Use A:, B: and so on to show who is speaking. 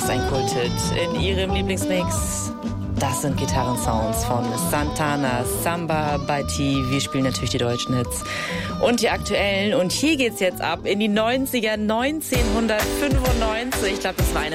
A: Was ein Kulthit in ihrem Lieblingsmix. Das sind Gitarrensounds von Santana, Samba, Baiti. Wir spielen natürlich die deutschen Hits und die aktuellen. Und hier geht's jetzt ab in die 90er, 1995. Ich glaube, das war eine